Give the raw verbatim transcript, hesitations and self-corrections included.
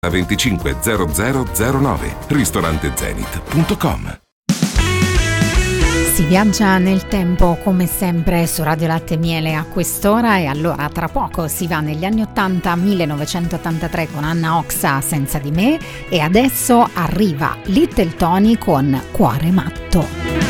venticinque zero zero zero nove ristorante zenith punto com. Si viaggia nel tempo come sempre su Radio Latte e Miele a quest'ora, e allora tra poco si va negli anni ottanta, millenovecentottantatré con Anna Oxa, Senza di me, e adesso arriva Little Tony con Cuore matto.